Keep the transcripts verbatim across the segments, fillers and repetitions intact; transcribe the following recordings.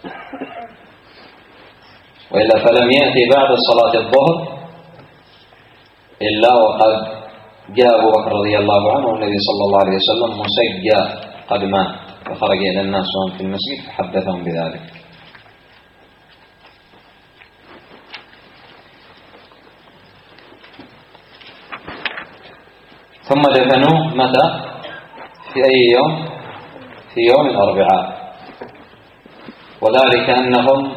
وإلا فلم يأتي بعد صلاة الظهر إلا وقد جاء أبو بكر رضي الله عنه والنبي صلى الله عليه وسلم مسجى قد مات، فخرج إلى الناس وهم في المسجد فحدثهم بذلك. ثم دفنوه متى؟ في أي يوم؟ في يوم الأربعاء، وذلك أنهم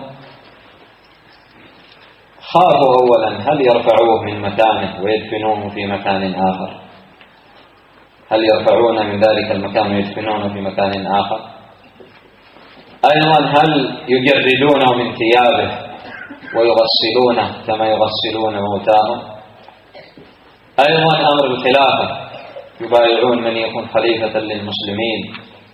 خافوا أولا هل يرفعوه من مكانه ويدفنوه في مكان آخر، هل يرفعون من ذلك المكان ويدفنونه في مكان آخر، أيضا هل يجردونه من ثيابه ويغسلونه كما يغسلون موتاهم، أيضا أمر الخلافة يبايعون من يكون خليفة للمسلمين،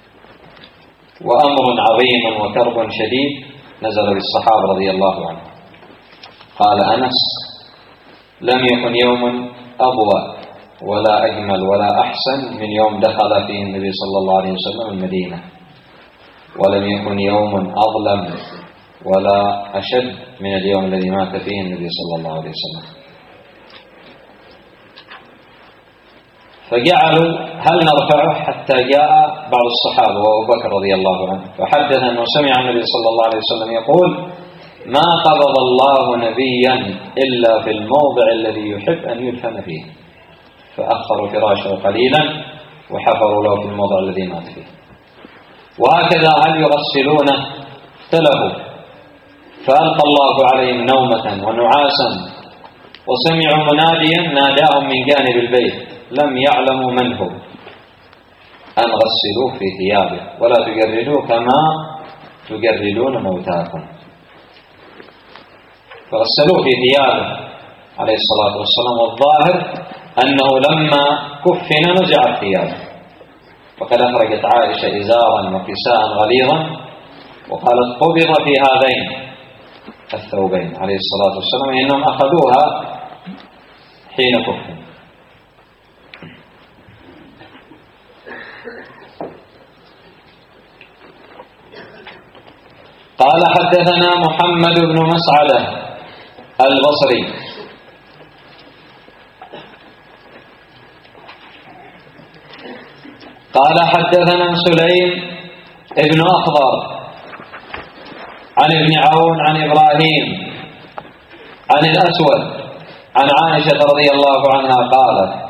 وأمر عظيم وكرب شديد نزل بالصحابة رضي الله عنهم. قال أنس: لم يكن يوم أضوى ولا أجمل ولا أحسن من يوم دخل فيه النبي صلى الله عليه وسلم المدينة، ولم يكن يوم أظلم ولا أشد من اليوم الذي مات فيه النبي صلى الله عليه وسلم. فجعلوا هل نرفعه، حتى جاء بعض الصحابة وأبو بكر رضي الله عنه فحدث أنه سمع النبي صلى الله عليه وسلم يقول: ما قبض الله نبيا إلا في الموضع الذي يحب أن يدفن فيه، فأخروا فراشه قليلا وحفروا له في الموضع الذي مات فيه. وهكذا هل يغسلونه؟ اختلفوا، فألقى الله عليهم نومة ونعاسا وسمعوا مناديا ناداهم من جانب البيت لم يعلموا من هو أن غسلوه في ثيابه ولا تجردوه كما تجردون موتاكم، فغسلوه في ثيابه عليه الصلاة والسلام. والظاهر أنه لما كفن نزع ثيابه، فقد أخرجت عائشة إزارا وكساء غليظا وقالت: قبض في هذين الثوبين عليه الصلاة والسلام، إنهم أخذوها حين كفن. قال: حدثنا محمد بن مسعدة البصري قال: حدثنا سليم ابن أخضر عن ابن عون عن إبراهيم عن الأسود عن عائشة رضي الله عنها قالت: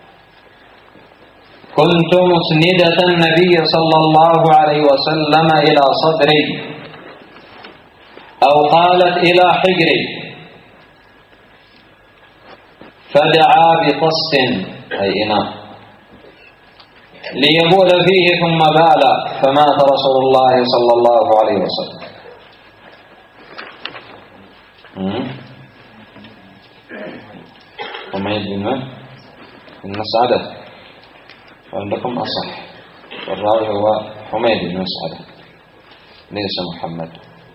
كنت مسندة النبي صلى الله عليه وسلم إلى صدري، أو قالت إلى حجري، فدعا بطست أي إناء ليبول فيه ثم بال، فمات رسول الله صلى الله عليه وسلم. حميد بن من؟ بن مسعدة، وعندكم أصح، والراوي هو حميد بن مسعدة ليس محمد.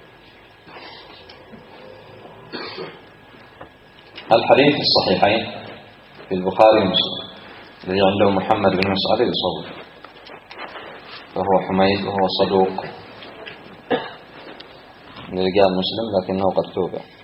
الحديث الصحيحين في البخاري ومسلم الذي عنده محمد بن مسعدة يصور، وهو حميد وهو صدوق من رجال مسلم لكنه قد توبع.